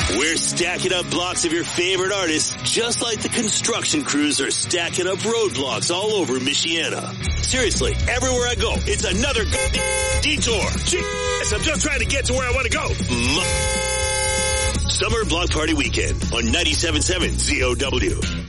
We're stacking up blocks of your favorite artists, just like the construction crews are stacking up roadblocks all over Michiana. Seriously, everywhere I go, it's another detour. Jeez, I'm just trying to get to where I want to go. Summer Block Party Weekend on 97.7 ZOW.